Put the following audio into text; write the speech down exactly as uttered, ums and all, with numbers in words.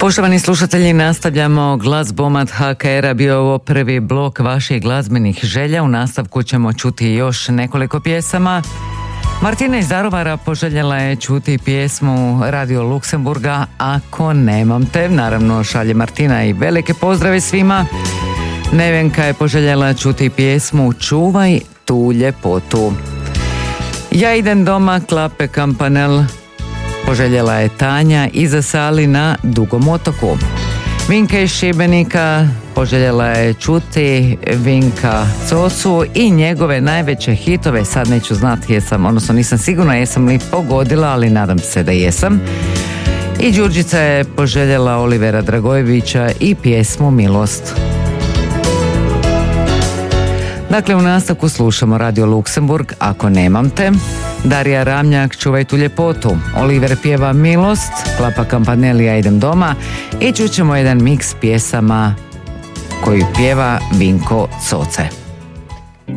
Poštovani slušatelji, nastavljamo glazbomat ha ka era. Bio ovo prvi blok vaših glazbenih želja. U nastavku ćemo čuti još nekoliko pjesama. Martina iz Daruvara poželjela je čuti pjesmu Radio Luksemburga Ako nemam te. Naravno šalje Martina i velike pozdrave svima. Nevenka je poželjela čuti pjesmu Čuvaj tu ljepotu. Ja idem doma, Klape Kampanel poželjela je Tanja iza Sali na Dugom otoku. Vinka iz Šibenika poželjela je čuti Vinka Cosu i njegove najveće hitove. Sad neću znati jesam, odnosno nisam sigurna jesam li pogodila, ali nadam se da jesam. I Đurđica je poželjela Olivera Dragojevića i pjesmu Milost. Dakle, u nastavku slušamo Radio Luksemburg Ako nemam te. Darija Ramljak Čuvaj tu ljepotu. Oliver pjeva Milost, Klapa Kampanel Ja idem doma i čućemo jedan miks pjesama koju pjeva Vinko Coce.